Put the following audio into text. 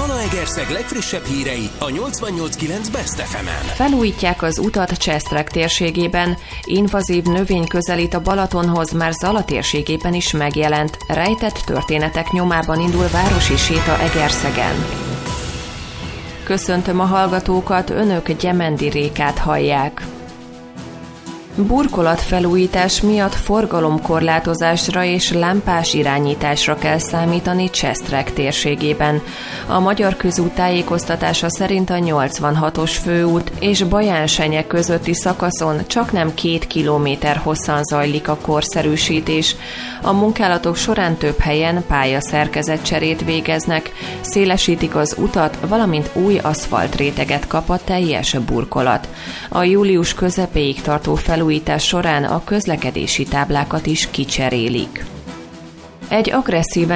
Zalaegerszeg legfrissebb hírei a 88.9 Best FM-en. Felújítják az utat Csestrek térségében. Invazív növény közelít a Balatonhoz, már Zala térségében is megjelent. Rejtett történetek nyomában indul városi séta Egerszegen. Köszöntöm a hallgatókat, önök Gyemendi Rékát hallják. Burkolatfelújítás miatt forgalomkorlátozásra és lámpás irányításra kell számítani Csestrek térségében. A Magyar Közút tájékoztatása szerint a 86-os főút és Bajánsenye közötti szakaszon csaknem 2 kilométer hosszan zajlik a korszerűsítés. A munkálatok során több helyen pályaszerkezetcserét végeznek, szélesítik az utat, valamint új aszfaltréteget kap a teljes burkolat. A július közepéig tartó felújítás során a közlekedési táblákat is kicserélik. Egy agresszíven